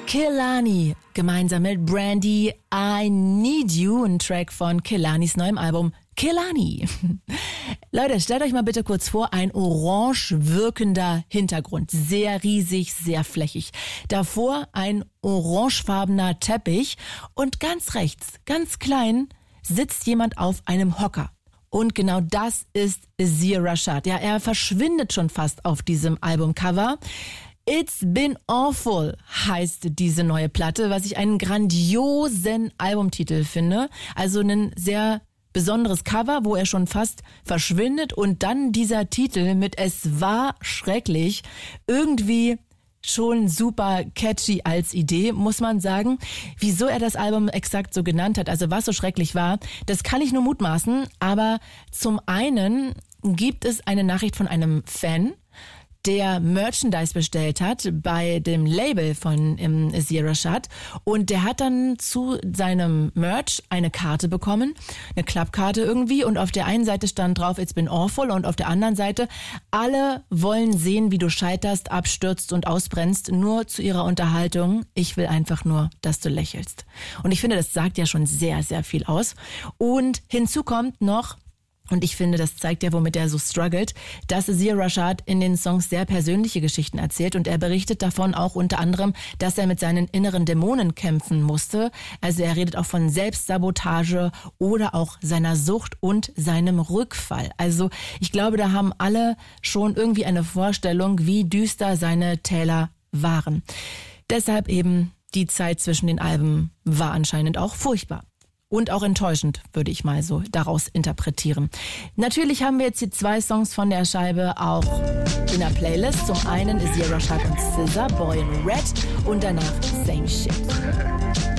Kehlani, gemeinsam mit Brandy, I Need You, ein Track von Kehlanis neuem Album Kehlani. Leute, stellt euch mal bitte kurz vor, ein orange wirkender Hintergrund, sehr riesig, sehr flächig. Davor ein orangefarbener Teppich und ganz rechts, ganz klein, sitzt jemand auf einem Hocker. Und genau das ist Azir Rashad. Ja, er verschwindet schon fast auf diesem Albumcover. It's Been Awful heißt diese neue Platte, was ich einen grandiosen Albumtitel finde. Also ein sehr besonderes Cover, wo er schon fast verschwindet und dann dieser Titel mit Es war schrecklich. Irgendwie schon super catchy als Idee, muss man sagen. Wieso er das Album exakt so genannt hat, also was so schrecklich war, das kann ich nur mutmaßen. Aber zum einen gibt es eine Nachricht von einem Fan, der Merchandise bestellt hat bei dem Label von Azir Rashad und der hat dann zu seinem Merch eine Karte bekommen, eine Klappkarte irgendwie und auf der einen Seite stand drauf It's Been Awful und auf der anderen Seite alle wollen sehen, wie du scheiterst, abstürzt und ausbrennst, nur zu ihrer Unterhaltung. Ich will einfach nur, dass du lächelst. Und ich finde, das sagt ja schon sehr, sehr viel aus. Und hinzu kommt noch, und ich finde, das zeigt ja, womit er so struggelt, dass Azir Rashad in den Songs sehr persönliche Geschichten erzählt und er berichtet davon auch unter anderem, dass er mit seinen inneren Dämonen kämpfen musste. Also er redet auch von Selbstsabotage oder auch seiner Sucht und seinem Rückfall. Also ich glaube, da haben alle schon irgendwie eine Vorstellung, wie düster seine Täler waren. Deshalb eben die Zeit zwischen den Alben war anscheinend auch furchtbar. Und auch enttäuschend, würde ich mal so daraus interpretieren. Natürlich haben wir jetzt hier 2 Songs von der Scheibe auch in der Playlist. Zum einen Azir Rashad und SZA, Boy in Red und danach Same Shit.